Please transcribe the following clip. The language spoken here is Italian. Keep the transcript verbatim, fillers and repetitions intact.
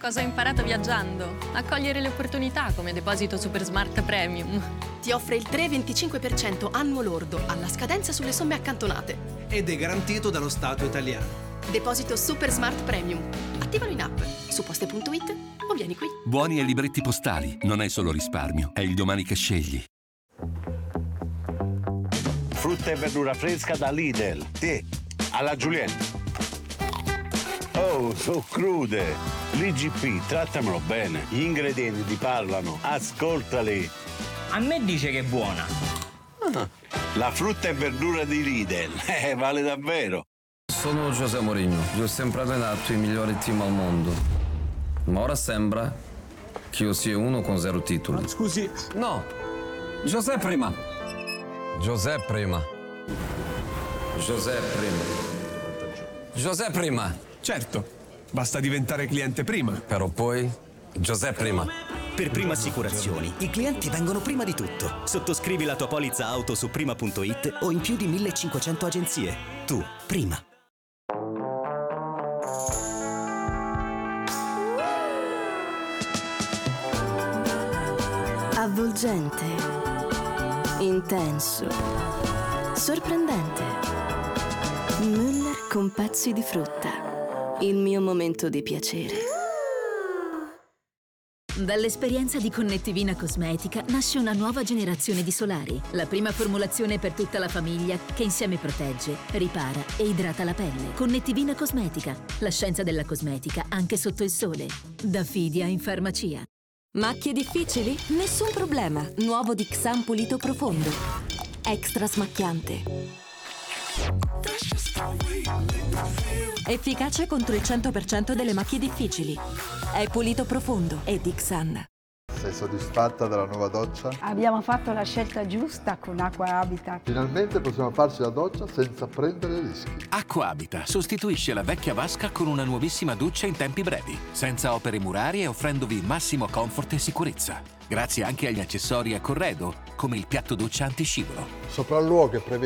cosa ho imparato viaggiando? A cogliere le opportunità come Deposito Super Smart Premium. Ti offre il tre virgola venticinque per cento annuo lordo alla scadenza sulle somme accantonate. Ed è garantito dallo Stato italiano. Deposito Super Smart Premium. Attivalo in app su poste punto it o vieni qui. Buoni ai libretti postali. Non è solo risparmio, è il domani che scegli. Frutta e verdura fresca da Lidl. Sì, alla Giulietta. Oh, so crude. L'I G P, trattamelo bene. Gli ingredienti ti parlano. Ascoltali. A me dice che è buona. Ah, la frutta e verdura di Lidl. Eh, vale davvero. Sono José Mourinho, io ho sempre allenato i migliori team al mondo. Ma ora sembra che io sia uno con zero titoli. Scusi. No, José prima. José prima. José prima. José prima. Certo, basta diventare cliente prima. Però poi José prima. Per Prima Assicurazioni, i clienti vengono prima di tutto. Sottoscrivi la tua polizza auto su prima punto it o in più di millecinquecento agenzie. Tu, prima. Avvolgente, intenso, sorprendente. Müller con pezzi di frutta. Il mio momento di piacere. Dall'esperienza di Connettivina Cosmetica nasce una nuova generazione di solari. La prima formulazione per tutta la famiglia che insieme protegge, ripara e idrata la pelle. Connettivina Cosmetica, la scienza della cosmetica anche sotto il sole. Da Fidia in farmacia. Macchie difficili? Nessun problema. Nuovo Dixan Pulito Profondo. Extra smacchiante. Efficace contro il cento per cento delle macchie difficili. È pulito profondo e Dixan. Sei soddisfatta della nuova doccia? Abbiamo fatto la scelta giusta con Acqua Habitat. Finalmente possiamo farci la doccia senza prendere rischi. Acqua Habitat sostituisce la vecchia vasca con una nuovissima doccia in tempi brevi, senza opere murarie e offrendovi massimo comfort e sicurezza. Grazie anche agli accessori a corredo, come il piatto doccia antiscivolo. Sopralluogo che prevede